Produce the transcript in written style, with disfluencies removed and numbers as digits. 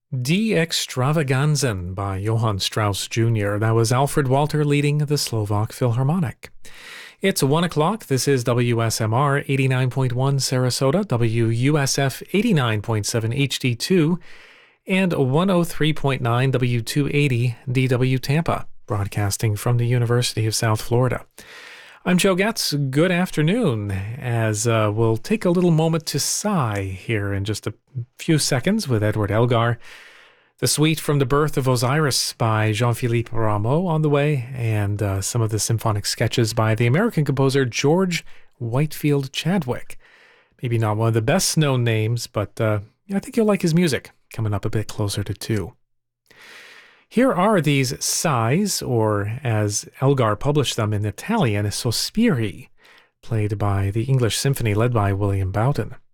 Die Extravaganzen by Johann Strauss Jr. That was Alfred Walter leading the Slovak Philharmonic. It's 1 o'clock. This is WSMR 89.1 Sarasota, WUSF 89.7 HD2, and 103.9 W280 DW Tampa, broadcasting from the University of South Florida. I'm Joe Getz. Good afternoon, as we'll take a little moment to sigh here in just a few seconds with Edward Elgar. The suite from The Birth of Osiris by Jean-Philippe Rameau on the way, and some of the symphonic sketches by the American composer George Whitefield Chadwick. Maybe not one of the best known names, but I think you'll like his music, coming up a bit closer to 2. Here are these sighs, or as Elgar published them in Italian, sospiri, played by the English Symphony led by William Bowden.